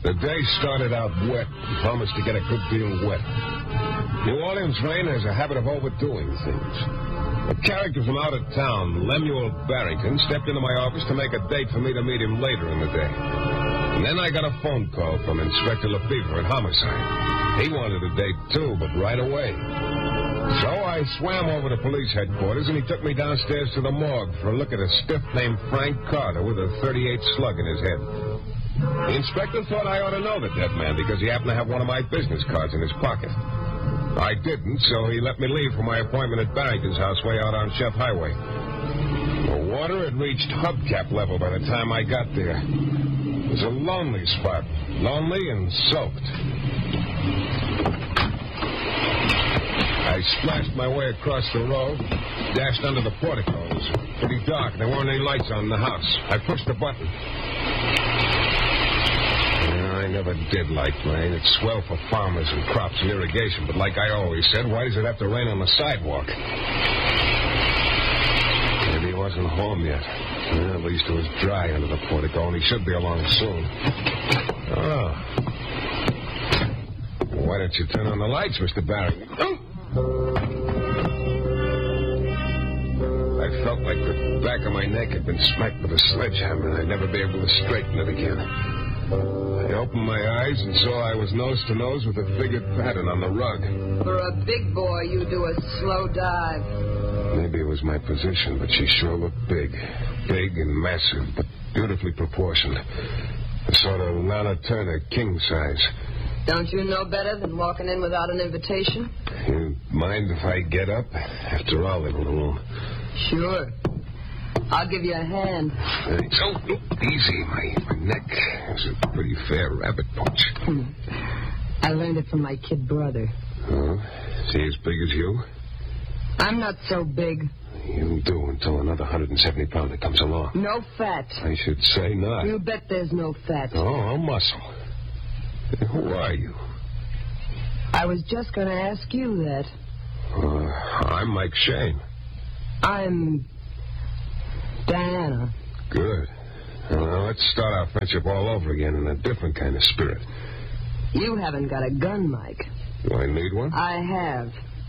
The day started out wet and promised to get a good deal wetter. New Orleans rain has a habit of overdoing things. A character from out of town, Lemuel Barrington, stepped into my office to make a date for me to meet him later in the day. And then I got a phone call from Inspector Lefevre at Homicide. He wanted a date, too, but right away. So I swam over to police headquarters, and he took me downstairs to the morgue for a look at a stiff named Frank Carter with a .38 slug in his head. The inspector thought I ought to know the dead man because he happened to have one of my business cards in his pocket. I didn't, so he let me leave for my appointment at Barrington's house way out on Chef Highway. The water had reached hubcap level by the time I got there. It was a lonely spot, lonely and soaked. I splashed my way across the road, dashed under the portico. It was pretty dark. There weren't any lights on in the house. I pushed the button. I never did like rain. It's swell for farmers and crops and irrigation, but like I always said, why does it have to rain on the sidewalk? Maybe he wasn't home yet. Well, at least it was dry under the portico, and he should be along soon. Oh. Why don't you turn on the lights, Mr. Barrington? I felt like the back of my neck had been smacked with a sledgehammer, and I'd never be able to straighten it again. I opened my eyes and saw I was nose to nose with a figured pattern on the rug. For a big boy, you do a slow dive. Maybe it was my position, but she sure looked big. Big and massive, but beautifully proportioned. A sort of Lana Turner king size. Don't you know better than walking in without an invitation? You mind if I get up? After all, in the room. Sure. I'll give you a hand. Thanks. Oh, easy. My neck is a pretty fair rabbit punch. I learned it from my kid brother. Oh? Is he as big as you? I'm not so big. You do until another 170-pounder comes along. No fat. I should say not. You bet there's no fat. Oh, muscle. Who are you? I was just going to ask you that. I'm Mike Shane. I'm Diana. Good. Well, let's start our friendship all over again in a different kind of spirit. You haven't got a gun, Mike. Do I need one? I have.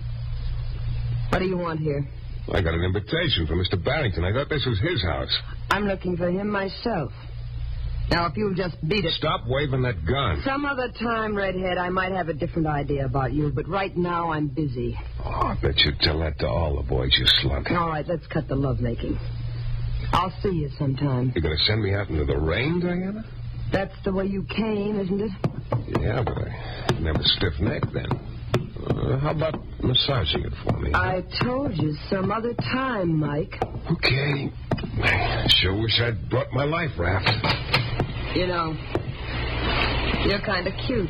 What do you want here? I got an invitation from Mr. Barrington. I thought this was his house. I'm looking for him myself. Now, if you'll just beat it... Stop waving that gun. Some other time, Redhead, I might have a different idea about you, but right now I'm busy. Oh, I bet you'd tell that to all the boys, you slug. All right, let's cut the lovemaking. I'll see you sometime. You're going to send me out into the rain, Diana? That's the way you came, isn't it? Yeah, but I never stiff-necked then. How about massaging it for me? I told you some other time, Mike. Okay. I sure wish I'd brought my life raft. You know, you're kind of cute.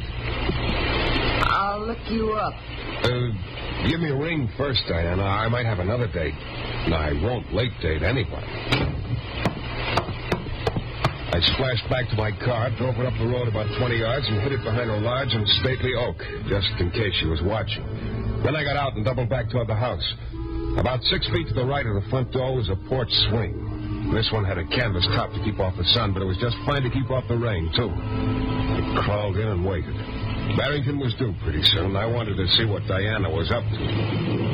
I'll look you up. Give me a ring first, Diana. I might have another date. No, I won't late date anybody. I splashed back to my car, drove it up the road about 20 yards, and hid it behind a large and stately oak, just in case she was watching. Then I got out and doubled back toward the house. About 6 feet to the right of the front door was a porch swing. This one had a canvas top to keep off the sun, but it was just fine to keep off the rain, too. I crawled in and waited. Barrington was due pretty soon. I wanted to see what Diana was up to.